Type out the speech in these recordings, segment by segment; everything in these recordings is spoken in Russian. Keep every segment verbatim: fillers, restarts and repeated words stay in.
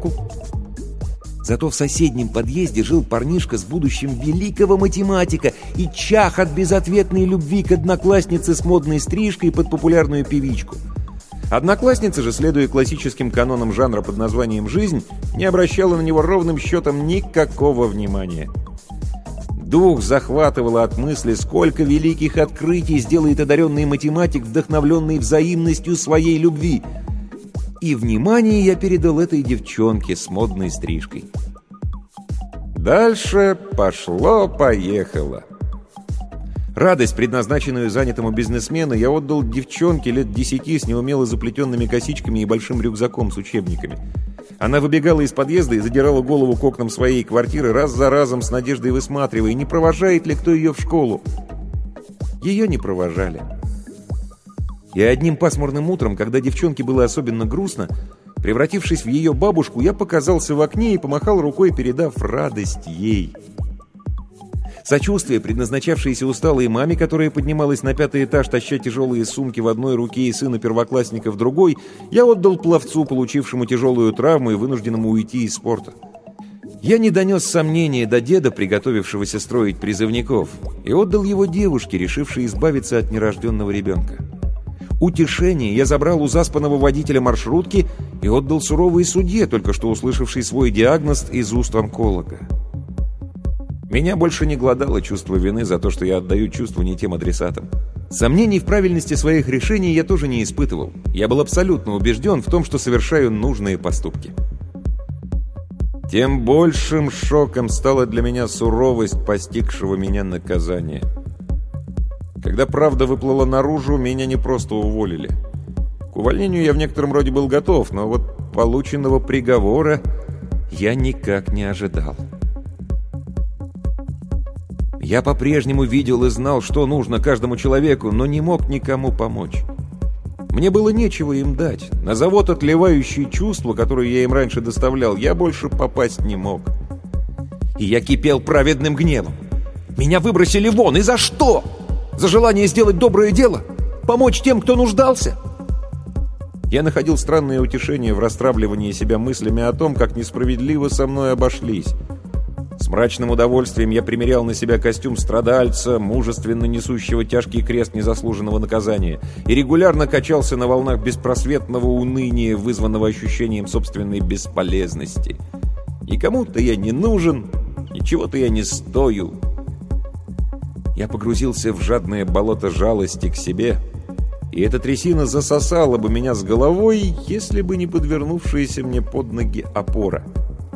толку? Зато в соседнем подъезде жил парнишка с будущим великого математика и чах от безответной любви к однокласснице с модной стрижкой под популярную певичку. Одноклассница же, следуя классическим канонам жанра под названием «Жизнь», не обращала на него ровным счетом никакого внимания. Дух захватывало от мысли, сколько великих открытий сделает одаренный математик, вдохновленный взаимностью своей любви. И внимание я передал этой девчонке с модной стрижкой. Дальше пошло-поехало. Радость, предназначенную занятому бизнесмену, я отдал девчонке лет десяти с неумело заплетенными косичками и большим рюкзаком с учебниками. Она выбегала из подъезда и задирала голову к окнам своей квартиры, раз за разом с надеждой высматривая, не провожает ли кто ее в школу. Ее не провожали. И одним пасмурным утром, когда девчонке было особенно грустно, превратившись в ее бабушку, я показался в окне и помахал рукой, передав радость ей. Сочувствие, предназначавшееся усталой маме, которая поднималась на пятый этаж, таща тяжелые сумки в одной руке и сына первоклассника в другой, я отдал пловцу, получившему тяжелую травму и вынужденному уйти из спорта. Я не донес сомнения до деда, приготовившегося строить призывников, и отдал его девушке, решившей избавиться от нерожденного ребенка. Утешение я забрал у заспанного водителя маршрутки и отдал суровой судье, только что услышавшей свой диагноз из уст онколога. Меня больше не глодало чувство вины за то, что я отдаю чувства не тем адресатам. Сомнений в правильности своих решений я тоже не испытывал. Я был абсолютно убежден в том, что совершаю нужные поступки. Тем большим шоком стала для меня суровость постигшего меня наказания. Когда правда выплыла наружу, меня не просто уволили. К увольнению я в некотором роде был готов, но вот полученного приговора я никак не ожидал. Я по-прежнему видел и знал, что нужно каждому человеку, но не мог никому помочь. Мне было нечего им дать. На завод отливающие чувства, которые я им раньше доставлял, я больше попасть не мог. И я кипел праведным гневом. Меня выбросили вон, и за что? За желание сделать доброе дело? Помочь тем, кто нуждался? Я находил странное утешение в растравливании себя мыслями о том, как несправедливо со мной обошлись. С мрачным удовольствием я примерял на себя костюм страдальца, мужественно несущего тяжкий крест незаслуженного наказания, и регулярно качался на волнах беспросветного уныния, вызванного ощущением собственной бесполезности. Никому-то я не нужен, ничего-то я не стою. Я погрузился в жадное болото жалости к себе, и эта трясина засосала бы меня с головой, если бы не подвернувшаяся мне под ноги опора.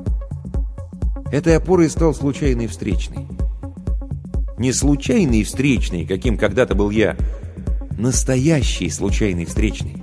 Этой опорой стал случайный встречный. Не случайный встречный, каким когда-то был я, настоящий случайный встречный.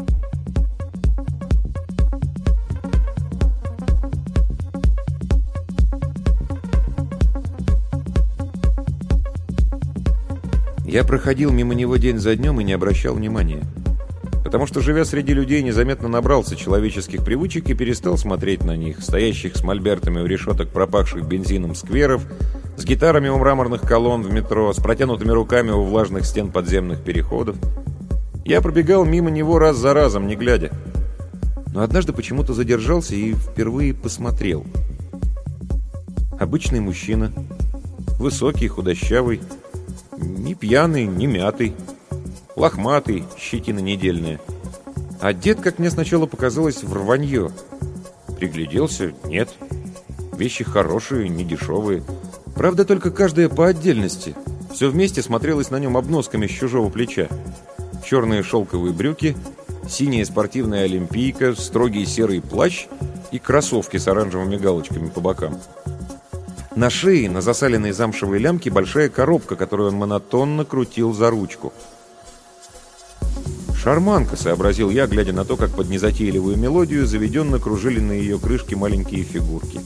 Я проходил мимо него день за днем и не обращал внимания. Потому что, живя среди людей, незаметно набрался человеческих привычек и перестал смотреть на них, стоящих с мольбертами у решеток пропахших бензином скверов, с гитарами у мраморных колонн в метро, с протянутыми руками у влажных стен подземных переходов. Я пробегал мимо него раз за разом, не глядя. Но однажды почему-то задержался и впервые посмотрел. Обычный мужчина, высокий, худощавый, не пьяный, не мятый, лохматый, щетина недельная. Одет, как мне сначала показалось, в рванье. Пригляделся — нет. Вещи хорошие, не дешевые. Правда, только каждая по отдельности. Все вместе смотрелось на нем обносками с чужого плеча. Черные шелковые брюки, синяя спортивная олимпийка, строгий серый плащ и кроссовки с оранжевыми галочками по бокам. На шее, на засаленной замшевой лямке, большая коробка, которую он монотонно крутил за ручку. «Шарманка», — сообразил я, глядя на то, как под незатейливую мелодию заведенно кружили на ее крышке маленькие фигурки.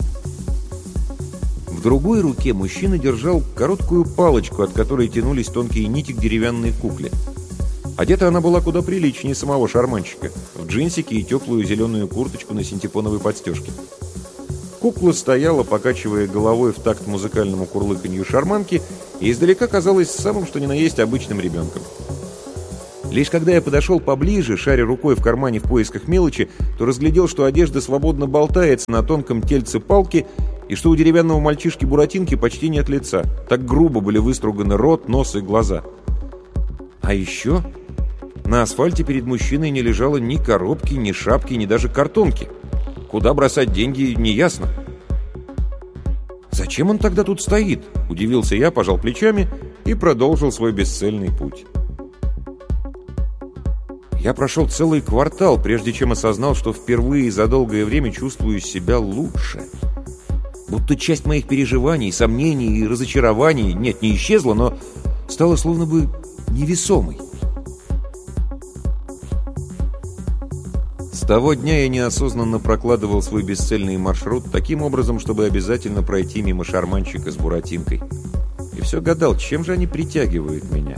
В другой руке мужчина держал короткую палочку, от которой тянулись тонкие нити к деревянной кукле. Одета она была куда приличнее самого шарманщика, в джинсике и теплую зеленую курточку на синтепоновой подстежке. Кукла стояла, покачивая головой в такт музыкальному курлыканью шарманки, и издалека казалась самым что ни на есть обычным ребенком. Лишь когда я подошел поближе, шаря рукой в кармане в поисках мелочи, то разглядел, что одежда свободно болтается на тонком тельце палки и что у деревянного мальчишки Буратинки почти нет лица. Так грубо были выструганы рот, нос и глаза. А еще на асфальте перед мужчиной не лежало ни коробки, ни шапки, ни даже картонки. Куда бросать деньги, неясно. «Зачем он тогда тут стоит?» – удивился я, пожал плечами и продолжил свой бесцельный путь. Я прошел целый квартал, прежде чем осознал, что впервые за долгое время чувствую себя лучше. Будто часть моих переживаний, сомнений и разочарований, нет, не исчезла, но стала словно бы невесомой. С того дня я неосознанно прокладывал свой бесцельный маршрут таким образом, чтобы обязательно пройти мимо шарманщика с Буратинкой. И все гадал, чем же они притягивают меня.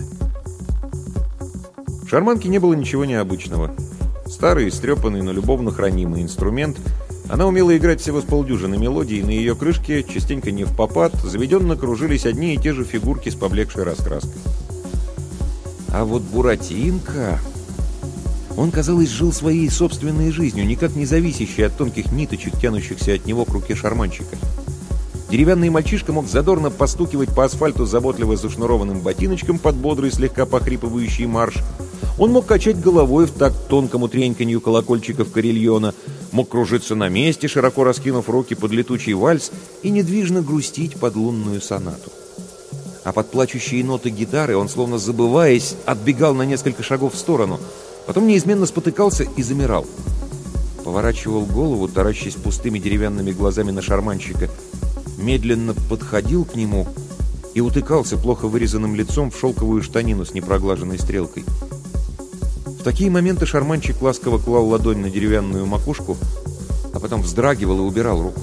В шарманке не было ничего необычного. Старый, истрепанный, но любовно хранимый инструмент. Она умела играть всего с полдюжины мелодий, и на ее крышке, частенько не впопад, заведенно кружились одни и те же фигурки с поблекшей раскраской. А вот Буратинка... Он, казалось, жил своей собственной жизнью, никак не зависящей от тонких ниточек, тянущихся от него к руке шарманщика. Деревянный мальчишка мог задорно постукивать по асфальту заботливо зашнурованным ботиночком под бодрый, слегка похрипывающий марш. Он мог качать головой в такт тонкому треньканью колокольчиков карельона, мог кружиться на месте, широко раскинув руки под летучий вальс, и недвижно грустить под лунную сонату. А под плачущие ноты гитары он, словно забываясь, отбегал на несколько шагов в сторону, потом неизменно спотыкался и замирал. Поворачивал голову, таращась пустыми деревянными глазами на шарманщика, медленно подходил к нему и утыкался плохо вырезанным лицом в шелковую штанину с непроглаженной стрелкой. В такие моменты шарманщик ласково клал ладонь на деревянную макушку, а потом вздрагивал и убирал руку.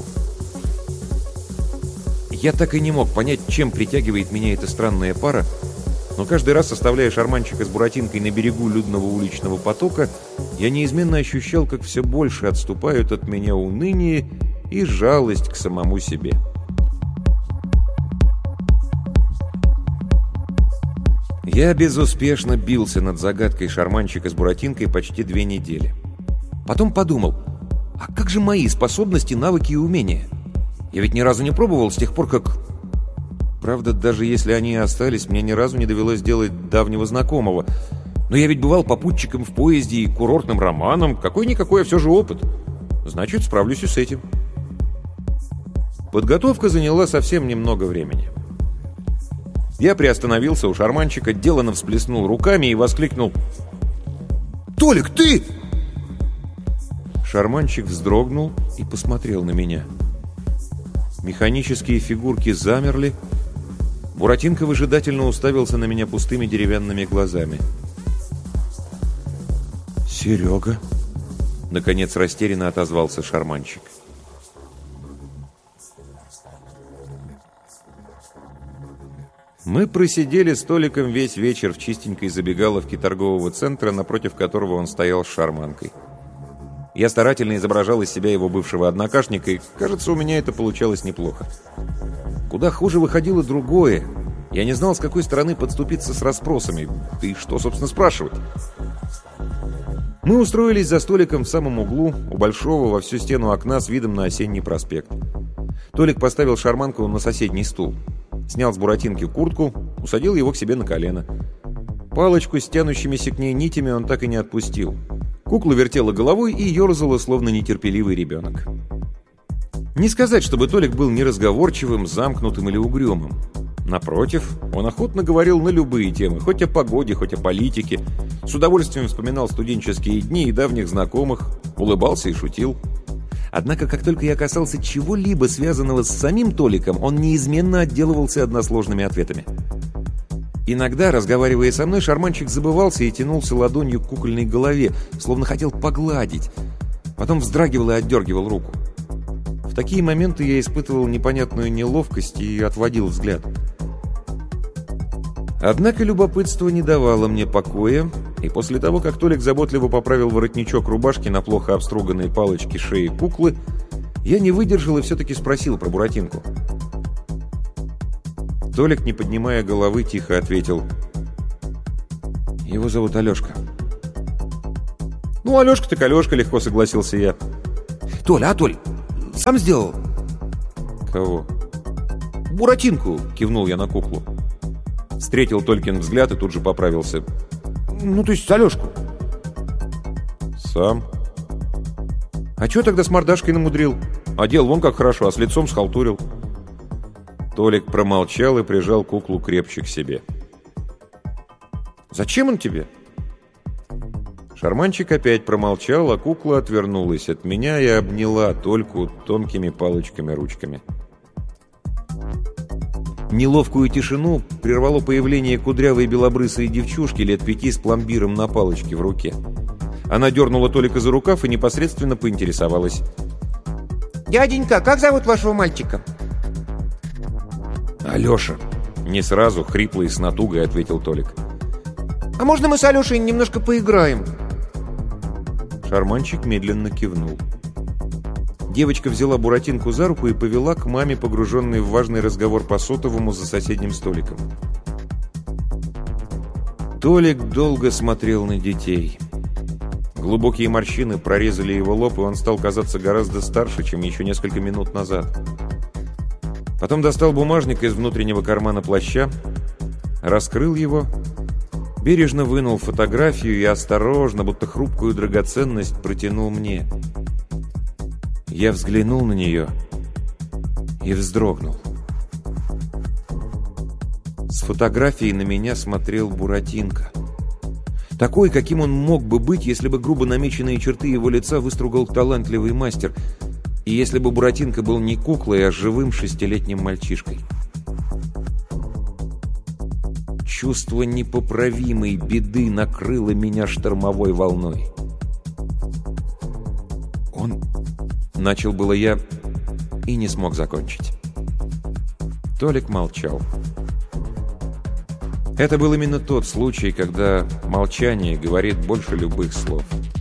Я так и не мог понять, чем притягивает меня эта странная пара, но каждый раз, оставляя шарманщика с Буратинкой на берегу людного уличного потока, я неизменно ощущал, как все больше отступают от меня уныние и жалость к самому себе. Я безуспешно бился над загадкой шарманщика с Буратинкой почти две недели. Потом подумал, а как же мои способности, навыки и умения? Я ведь ни разу не пробовал с тех пор, как... Правда, даже если они и остались, мне ни разу не довелось делать давнего знакомого. Но я ведь бывал попутчиком в поезде и курортным романом. Какой-никакой, а все же опыт. Значит, справлюсь и с этим. Подготовка заняла совсем немного времени. Я приостановился у шарманщика, деланно всплеснул руками и воскликнул: «Толик, ты!» Шарманщик вздрогнул и посмотрел на меня. Механические фигурки замерли. Буратинка выжидательно уставился на меня пустыми деревянными глазами. «Серега?» — наконец растерянно отозвался шарманщик. Мы просидели с Толиком весь вечер в чистенькой забегаловке торгового центра, напротив которого он стоял с шарманкой. Я старательно изображал из себя его бывшего однокашника, и, кажется, у меня это получалось неплохо. Куда хуже выходило другое. Я не знал, с какой стороны подступиться с расспросами. Да и что, собственно, спрашивать? Мы устроились за столиком в самом углу, у большого во всю стену окна с видом на осенний проспект. Толик поставил шарманку на соседний стул. Снял с Буратинки куртку, усадил его к себе на колено. Палочку с тянущимися к ней нитями он так и не отпустил. Кукла вертела головой и ерзала, словно нетерпеливый ребенок. Не сказать, чтобы Толик был неразговорчивым, замкнутым или угрюмым. Напротив, он охотно говорил на любые темы, хоть о погоде, хоть о политике. С удовольствием вспоминал студенческие дни и давних знакомых, улыбался и шутил. Однако, как только я касался чего-либо связанного с самим Толиком, он неизменно отделывался односложными ответами. Иногда, разговаривая со мной, шарманщик забывался и тянулся ладонью к кукольной голове, словно хотел погладить. Потом вздрагивал и отдергивал руку. В такие моменты я испытывал непонятную неловкость и отводил взгляд. Однако любопытство не давало мне покоя, и после того, как Толик заботливо поправил воротничок рубашки на плохо обструганной палочке шеи куклы, я не выдержал и все-таки спросил про Буратинку. Толик, не поднимая головы, тихо ответил: Его зовут Алешка. Ну, Алешка так Алешка, легко согласился я. Толя, а, Толь, сам сделал? Кого? Буратинку, кивнул я на куклу. Встретил Толькин взгляд и тут же поправился. Ну, то есть Алешку. Сам. А чё тогда с мордашкой намудрил? Одел вон как хорошо, а с лицом схалтурил. Толик промолчал и прижал куклу крепче к себе. Зачем он тебе? Шарманчик опять промолчал, а кукла отвернулась от меня и обняла Тольку тонкими палочками-ручками. Неловкую тишину прервало появление кудрявой белобрысой девчушки лет пяти с пломбиром на палочке в руке. Она дернула Толика за рукав и непосредственно поинтересовалась. «Дяденька, как зовут вашего мальчика?» «Алеша», — не сразу, хрипло и с натугой ответил Толик. «А можно мы с Алешей немножко поиграем?» Шарманчик медленно кивнул. Девочка взяла Буратинку за руку и повела к маме, погруженной в важный разговор по сотовому за соседним столиком. Толик долго смотрел на детей. Глубокие морщины прорезали его лоб, и он стал казаться гораздо старше, чем еще несколько минут назад. Потом достал бумажник из внутреннего кармана плаща, раскрыл его, бережно вынул фотографию и осторожно, будто хрупкую драгоценность, протянул мне. Я взглянул на нее и вздрогнул. С фотографией на меня смотрел Буратинка. Такой, каким он мог бы быть, если бы грубо намеченные черты его лица выстругал талантливый мастер, и если бы Буратинка был не куклой, а живым шестилетним мальчишкой. Чувство непоправимой беды накрыло меня штормовой волной. Он... Начал было я и не смог закончить. Толик молчал. Это был именно тот случай, когда молчание говорит больше любых слов.